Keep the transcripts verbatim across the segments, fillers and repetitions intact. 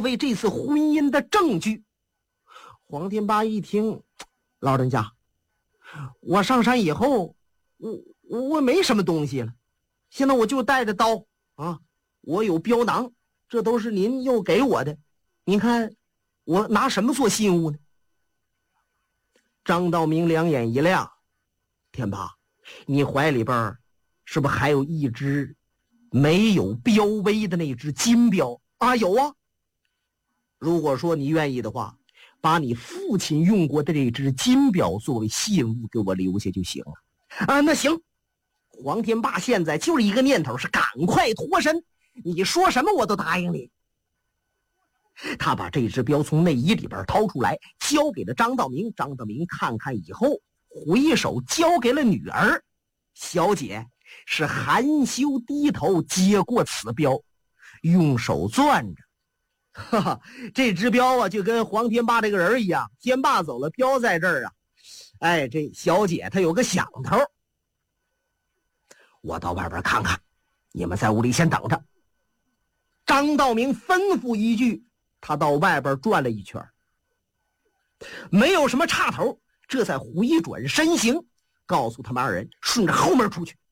为这次婚姻的证据。黄天霸一听，老人家，我上山以后，我我没什么东西了，现在我就带着刀啊，我有镖囊，这都是您又给我的，您看我拿什么做信物呢？张道明两眼一亮，天霸，你怀里边是不是还有一只没有标碑的那只金镖啊？有啊。如果说你愿意的话，把你父亲用过的这只金镖作为信物给我留下就行了。啊，那行。黄天霸现在就是一个念头，是赶快脱身，你说什么我都答应你。他把这只镖从内衣里边掏出来，交给了张道明。张道明看看以后，回手交给了女儿。小姐是含羞低头接过此镖，用手攥着。哈哈，这只镖啊，就跟黄天霸这个人一样，天霸走了，镖在这儿啊。哎，这小姐她有个响头。我到外边看看，你们在屋里先等着。张道明吩咐一句，他到外边转了一圈，没有什么岔头，这才回转身形，告诉他们二人顺着后门出去。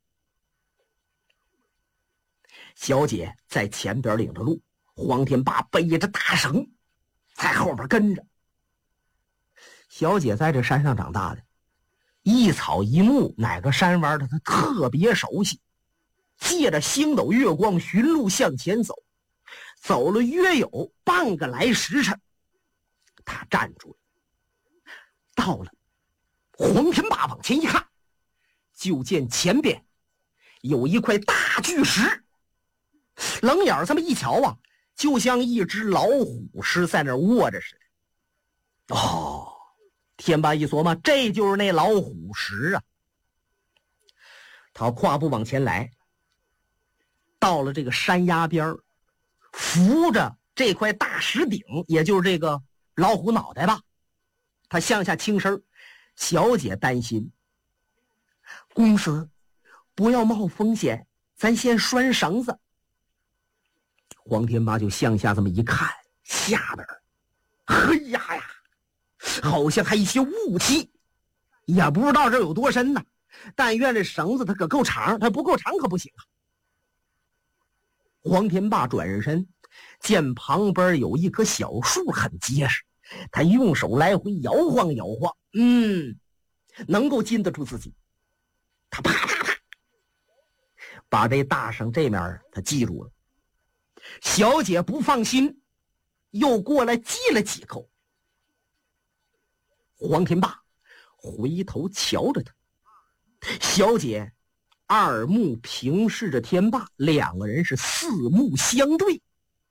小姐在前边领着路，黄天霸背着大绳在后边跟着。小姐在这山上长大的，一草一木哪个山弯的她特别熟悉，借着星斗月光寻路向前走，走了约有半个来时辰，他站住了。到了，黄天霸往前一看，就见前边有一块大巨石，冷眼这么一瞧啊，就像一只老虎狮在那卧着似的。哦，天霸一琢磨，这就是那老虎石啊。他跨步往前来，到了这个山崖边，扶着这块大石顶，也就是这个老虎脑袋吧，他向下轻声，小姐担心，公子不要冒风险，咱先拴绳子。黄天霸就向下这么一看，下边嘿呀呀，好像还一些雾气，也不知道这有多深呢。但愿这绳子它可够长，它不够长可不行啊。黄天霸转身，见旁边有一棵小树很结实，他用手来回摇晃摇晃，嗯，能够禁得住自己。他啪啪啪把这大绳这面他系住了。小姐不放心，又过来系了几口。黄天霸回头瞧着他，小姐二目平视着天霸，两个人是四目相对。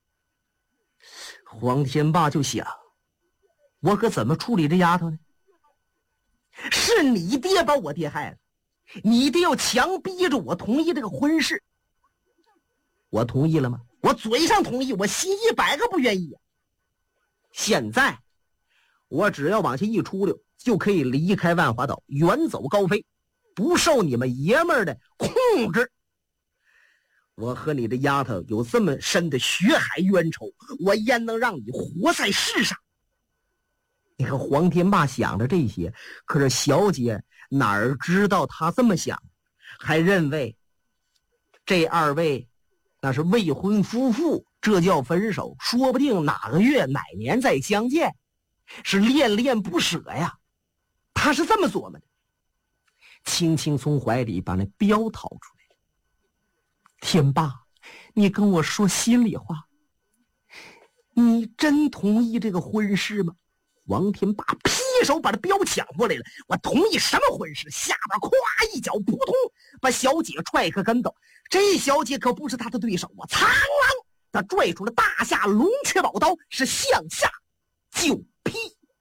黄天霸就想，我可怎么处理这丫头呢？是你爹把我爹害了，你爹要强逼着我同意这个婚事，我同意了吗？我嘴上同意，我心一百个不愿意啊。现在我只要往下一出溜，就可以离开万华岛，远走高飞，不受你们爷们儿的控制。我和你的丫头有这么深的血海冤仇，我焉能让你活在世上？你看黄天霸想着这些，可是小姐哪儿知道他这么想，还认为这二位那是未婚夫妇，这叫分手，说不定哪个月哪年再相见，是恋恋不舍呀。他是这么琢磨的，轻轻从怀里把那镖掏出来。天霸，你跟我说心里话，你真同意这个婚事吗？王天霸劈手把这镖抢过来了，我同意什么婚事？下边咵一脚扑通把小姐踹个跟斗，这小姐可不是他的对手啊！苍啷，他拽出了大夏龙雀宝刀，是向下就劈。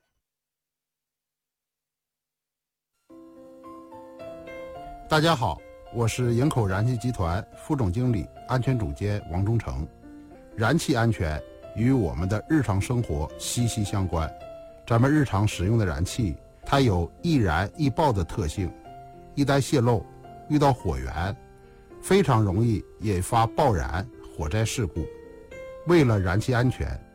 大家好，我是营口燃气集团副总经理、安全总监王忠诚。燃气安全与我们的日常生活息息相关。咱们日常使用的燃气，它有易燃易爆的特性，一旦泄漏，遇到火源，非常容易引发爆燃、火灾事故。为了燃气安全，